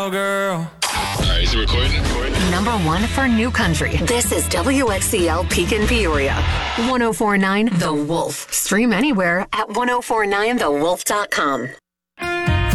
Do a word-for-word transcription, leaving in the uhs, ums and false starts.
girl. All right, is it recording? Number one for new country. This is W X C L Pekin Peoria. ten forty-nine The Wolf. Stream anywhere at ten forty-nine the wolf dot com.